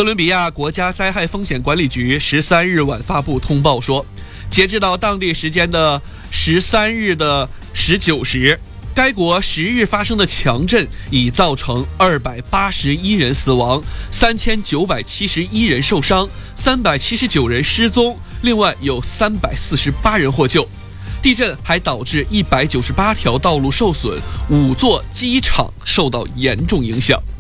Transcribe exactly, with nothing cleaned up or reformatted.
哥伦比亚国家灾害风险管理局十三日晚发布通报说，截至到当地时间的十三日的十九时，该国十日发生的强震已造成二百八十一人死亡，三千九百七十一人受伤，三百七十九人失踪，另外有三百四十八人获救。地震还导致一百九十八条道路受损，五座机场受到严重影响。